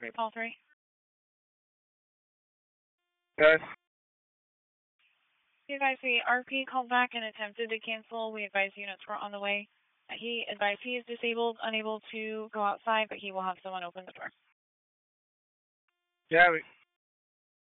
Great Paul 3. Yes. We advise the RP called back and attempted to cancel. We advise units were on the way. He advised he is disabled, unable to go outside, but he will have someone open the door. Yeah,